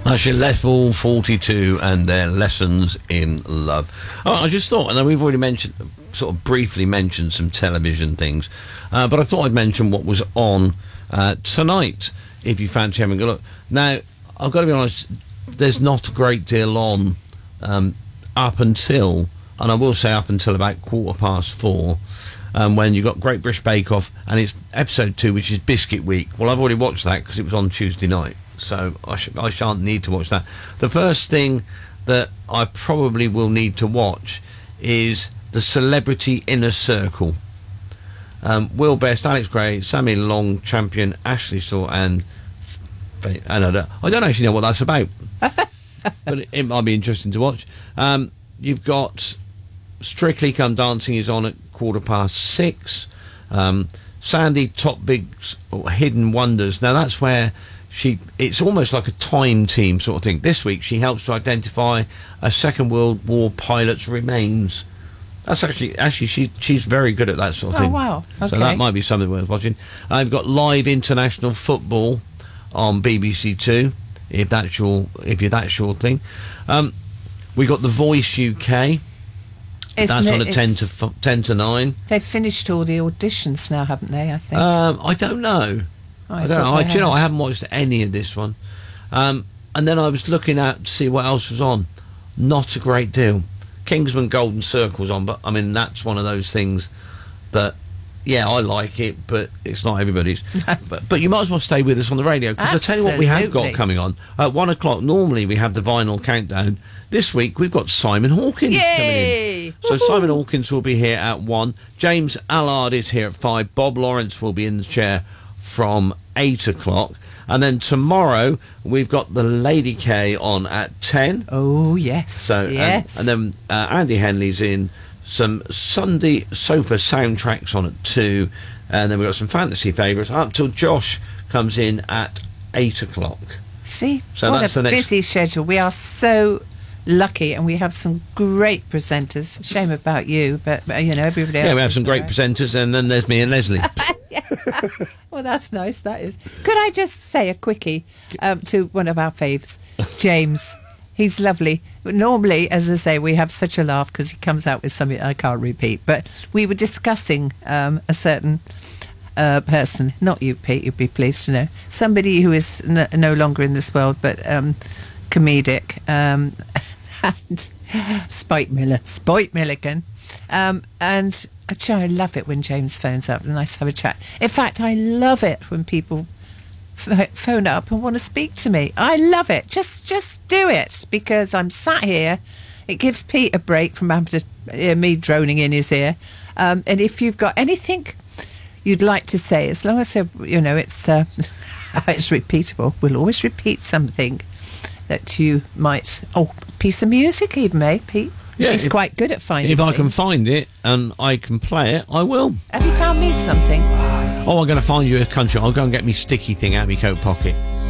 Actually, Level 42 and their Lessons in Love. Oh, I just thought, and we've already sort of briefly mentioned some television things, but I thought I'd mention what was on tonight, if you fancy having a look. Now, I've got to be honest, there's not a great deal on up until, and I will say up until about 4:15, when you got Great British Bake Off, and it's episode 2, which is Biscuit Week. Well, I've already watched that because it was on Tuesday night, so I shan't need to watch that. The first thing that I probably will need to watch is the Celebrity Inner Circle. Will Best, Alex Gray, Sammy Long, Champion, Ashley Saw, and I don't actually know what that's about, but it might be interesting to watch. You've got Strictly Come Dancing is on at 6:15. Sandy Top Big's Hidden Wonders. Now that's where it's almost like a time team sort of thing. This week she helps to identify a Second World War pilot's remains. That's actually she's very good at that sort of thing. Oh wow! Okay. So that might be something worth watching. I've got live international football on BBC Two, if you're that sure thing. We got The Voice UK. That's on at 10 to 9. They've finished all the auditions now, haven't they? I think. I don't know. I don't know. I haven't watched any of this one. And then I was looking to see what else was on. Not a great deal. Kingsman Golden Circle's on, but I mean that's one of those things that, yeah, I like it, but it's not everybody's. but you might as well stay with us on the radio, because I'll tell you what we have got coming on at 1 o'clock. Normally we have the vinyl countdown. This week we've got Simon Hawkins coming in. So Woo-hoo! Simon Hawkins will be here at 1. James Allard is here at 5. Bob Lawrence will be in the chair from 8 o'clock. And then tomorrow we've got the Lady K on at 10. Oh, yes. So, yes. And then Andy Henley's in. Some Sunday sofa soundtracks on at 2. And then we've got some fantasy favourites up till Josh comes in at 8 o'clock. See? So what that's a the next busy schedule. We are so lucky, and we have some great presenters. Shame about you, but everybody else. Yeah, we have some great presenters, and then there's me and Leslie. Well, that's nice, that is. Could I just say a quickie to one of our faves, James? He's lovely. Normally, as I say, we have such a laugh because he comes out with something I can't repeat. But we were discussing a certain person, not you, Pete, you'd be pleased to know, somebody who is no longer in this world, but comedic, and Spike Milligan. And I love it when James phones up and nice to have a chat. In fact, I love it when people phone up and want to speak to me. I love it. Just do it, because I'm sat here. It gives Pete a break from having to hear me droning in his ear. And if you've got anything you'd like to say, as long as it's it's repeatable, we'll always repeat something that you might. Oh, piece of music even, eh, Pete? Yeah, she's quite good at finding If things. I can find it and I can play it, I will. Have you found me something? Oh, I'm going to find you a country. I'll go and get me sticky thing out of my coat pocket.